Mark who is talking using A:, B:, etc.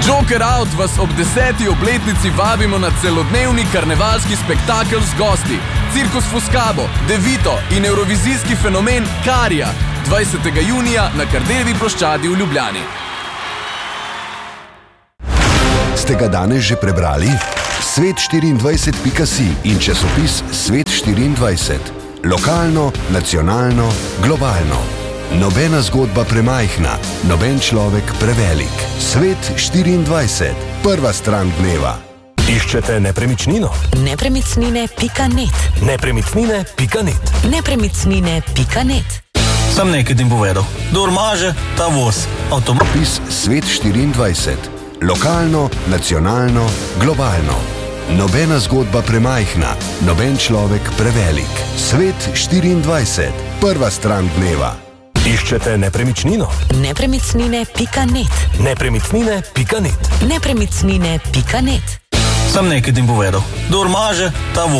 A: Joker Out vas ob 10. obletnici vabimo na celodnevni karnevalski spektakel z gosti. Cirkus Foscabo, Devito in evrovizijski fenomen Karija 20. junija na Kardeljevi ploščadi v Ljubljani.
B: Ste ga danes že prebrali? Svet24.si in časopis Svet24. Lokalno, nacionalno, globalno. Nobena zgodba premajhna, noben človek prevelik. Svet24. Prva stran dneva.
C: Iščete nepremičnino?
D: Nepremičnine.net.
C: Nepremičnine.net.
D: Nepremičnine.net.
E: Sam nekaj tim povedal. Kdor maže, ta voz.
B: Časopis Svet24. Lokalno, nacionalno, globalno. Nobena zgodba premajhna, noben človek prevelik. Svet24. Prva stran dneva.
C: Iščete nepremičnino?
D: Nepremičnine.net.
C: Nepremičnine.net.
D: Nepremičnine.net.
E: Sam nekaj tim povedal. Kdor maže, ta voz.